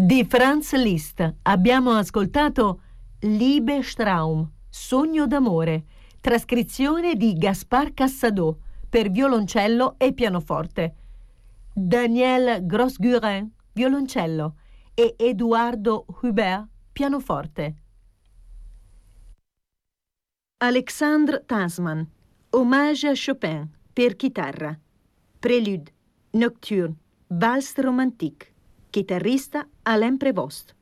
Di Franz Liszt abbiamo ascoltato Liebestraum, Sogno d'amore, trascrizione di Gaspard Cassadot per violoncello e pianoforte. Daniel Grosgurin, violoncello, e Eduardo Hubert, pianoforte. Alexandre Tasman, Hommage à Chopin per chitarra. Prélude, Nocturne, Valse romantique. Chitarrista Alain Prévost.